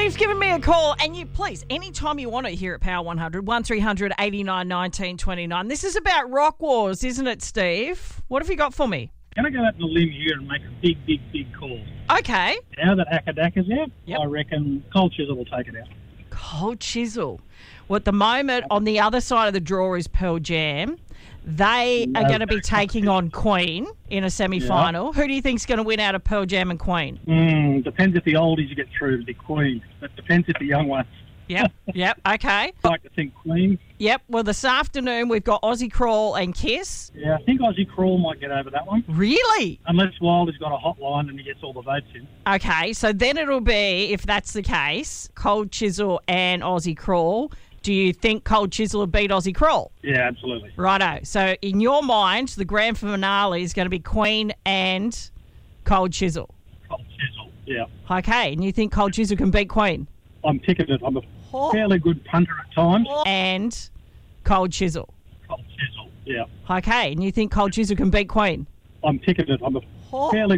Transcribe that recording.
Steve's given me a call, and you please, anytime you want to here at Power 100, 1300 89 19 29. This is about Rock Wars, isn't it, Steve? What have you got for me? I'm going to go out on a limb here and make a big call. Okay. Now that Akadaka's out, Yep. I reckon Cold Chisel will take it out. Cold Chisel. Well, at the moment, on the other side of the draw is Pearl Jam. They are going to be taking on Queen in a semi-final. Who do you think's going to win out of Pearl Jam and Queen? Depends if the oldies get through to the Queen. It depends if the young ones. Yep, okay. I like to think Queen. Yep, well, this afternoon we've got Aussie Crawl and Kiss. Yeah, I think Aussie Crawl might get over that one. Really? Unless Wilder's got a hotline and he gets all the votes in. Okay, so then it'll be, if that's the case, Cold Chisel and Aussie Crawl. Do you think Cold Chisel will beat Aussie Crawl? Yeah, absolutely. Righto. So in your mind, the grand finale is going to be Queen and Cold Chisel. Cold Chisel, yeah. Okay, and you think Cold Chisel can beat Queen? I'm ticketed. I'm a fairly good punter at times. And Cold Chisel. Cold Chisel, yeah. Okay, and you think Cold Chisel can beat Queen? I'm ticketed. I'm a fairly